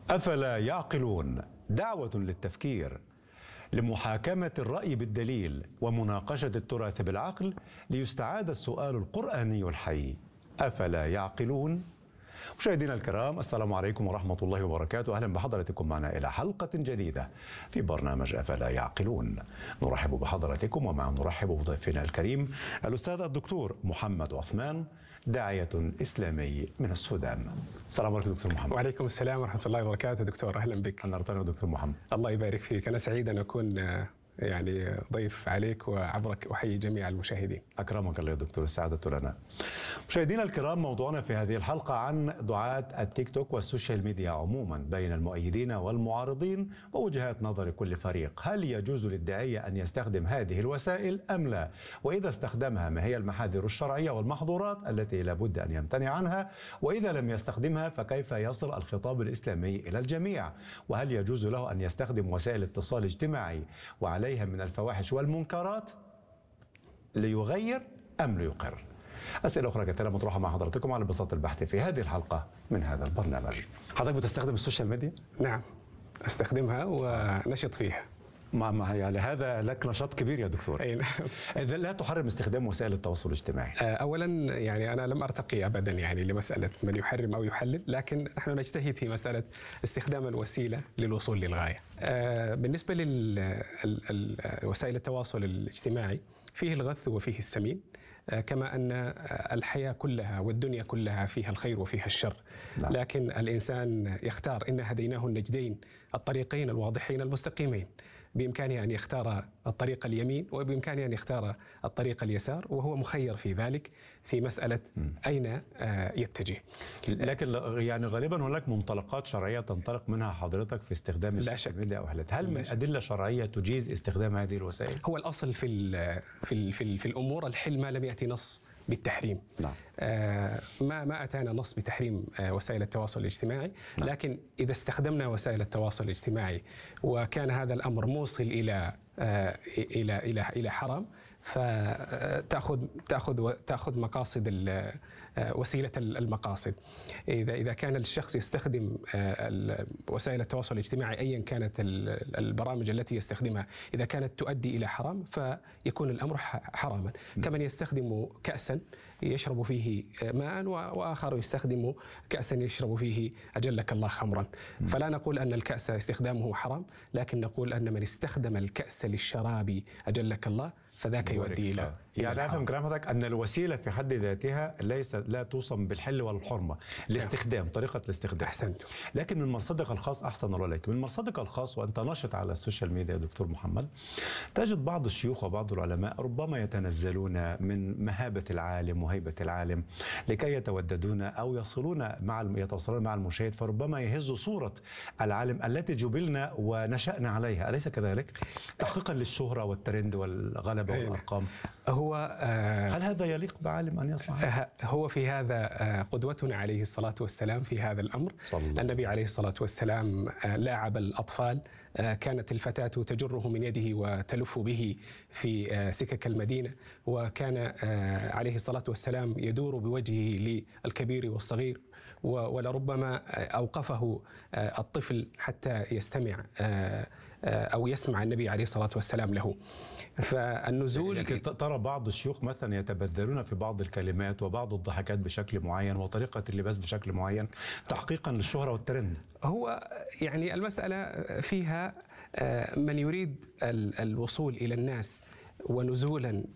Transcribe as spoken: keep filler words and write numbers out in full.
أفلا يعقلون؟ دعوة للتفكير، لمحاكمة الرأي بالدليل ومناقشة التراث بالعقل، ليستعاد السؤال القرآني الحي: أفلا يعقلون؟ مشاهدينا الكرام، السلام عليكم ورحمة الله وبركاته. أهلا بحضراتكم معنا إلى حلقة جديدة في برنامج أفلا يعقلون. نرحب بحضراتكم ومع نرحب بضيفنا الكريم الأستاذ الدكتور محمد عثمان، داعية إسلامي من السودان. السلام عليكم دكتور محمد. وعليكم السلام ورحمة الله وبركاته. دكتور أهلا بك. نورتنا دكتور محمد. الله يبارك فيك، أنا سعيد أن أكون يعني ضيف عليك وعبرك أحيي جميع المشاهدين. أكرمك الله يا دكتور، السعادة لنا. مشاهدينا الكرام، موضوعنا في هذه الحلقة عن دعاة التيك توك والسوشيال ميديا عموما بين المؤيدين والمعارضين ووجهات نظر كل فريق. هل يجوز للداعية أن يستخدم هذه الوسائل أم لا؟ وإذا استخدمها، ما هي المحاذير الشرعية والمحظورات التي لا بد أن يمتنع عنها؟ وإذا لم يستخدمها فكيف يصل الخطاب الإسلامي إلى الجميع؟ وهل يجوز له أن يستخدم وسائل الاتصال الاجتماعي وعليها من الفواحش والمنكرات ليغير أم ليقر؟ أسئلة أخرى كثيرة مطروحة مع حضراتكم على بساط البحث في هذه الحلقة من هذا البرنامج. حضرتك بتستخدم السوشيال ميديا؟ نعم، أستخدمها ونشط فيها. مع مع يعني هذا لك نشاط كبير يا دكتور. أي نعم. إذا لا تحرم استخدام وسائل التواصل الاجتماعي؟ أولا يعني أنا لم أرتقي أبدا يعني لمسألة من يحرم أو يحلل، لكن نحن نجتهد في مسألة استخدام الوسيلة للوصول للغاية. بالنسبة لوسائل التواصل الاجتماعي، فيه الغث وفيه السمين، كما أن الحياة كلها والدنيا كلها فيها الخير وفيها الشر. نعم. لكن الإنسان يختار، إن هديناه النجدين الطريقين الواضحين المستقيمين، بإمكانه أن يختار الطريق اليمين وبإمكانه أن يختار الطريق اليسار، وهو مخير في ذلك في مسألة أين يتجه. لكن يعني غالبا هناك منطلقات شرعية تنطلق منها حضرتك في استخدام السوشيال ميديا أو هل هل من أدلة شرعية تجيز استخدام هذه الوسائل؟ هو الأصل في ال في ال في, ال في الأمور الحل ما لم يأتي نص بالتحريم. نعم. آه ما ما أتانا نص بتحريم آه وسائل التواصل الاجتماعي. نعم. لكن إذا استخدمنا وسائل التواصل الاجتماعي وكان هذا الأمر موصل إلى آه إلى إلى إلى حرام، فتأخذ تأخذ تأخذ مقاصد وسيلة المقاصد. إذا إذا كان الشخص يستخدم وسائل التواصل الاجتماعي أيا كانت البرامج التي يستخدمها، إذا كانت تؤدي إلى حرام فيكون الأمر حراما. كمن يستخدم كأسا يشرب فيه ماء، وآخر يستخدم كأسا يشرب فيه أجلك الله خمرا. فلا نقول أن الكأس استخدامه حرام، لكن نقول أن من استخدم الكأس للشراب أجلك الله فذاك يؤدي إلى يعني أفهم كلام حضرتك أن الوسيلة في حد ذاتها ليس لا توصم بالحل والحرمة، الاستخدام، طريقة الاستخدام. أحسنت. لكن من مرصدك الخاص، أحسن الله عليك، من مرصدك الخاص وأنت ناشط على السوشيال ميديا يا دكتور محمد، تجد بعض الشيوخ وبعض العلماء ربما يتنزلون من مهابة العالم وهيبة العالم لكي يتوددون أو يصلون مع يتواصلون مع المشاهد، فربما يهزوا صورة العالم التي جبلنا ونشأنا عليها، أليس كذلك؟ تحقيقا للشهرة والترند والغلبة والأرقام. هو آه هل هذا يليق بعالم أن يصنع؟ هو في هذا آه قدوتنا عليه الصلاة والسلام في هذا الأمر. النبي عليه الصلاة والسلام آه لاعب الأطفال، آه كانت الفتاة تجره من يده وتلف به في آه سكك المدينة، وكان آه عليه الصلاة والسلام يدور بوجهه للكبير والصغير، ولربما أوقفه آه الطفل حتى يستمع آه أو يسمع النبي عليه الصلاة والسلام له. فالنزول يعني ترى بعض الشيوخ مثلا يتبذلون في بعض الكلمات وبعض الضحكات بشكل معين وطريقة اللباس بشكل معين تحقيقا للشهرة والترند. هو يعني المسألة فيها من يريد الوصول إلى الناس ونزولا